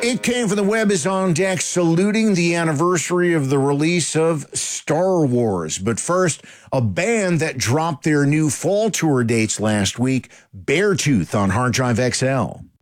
It Came from the Web is on deck, saluting the anniversary of the release of Star Wars. But first, a band that dropped their new fall tour dates last week, Beartooth on Hard Drive XL.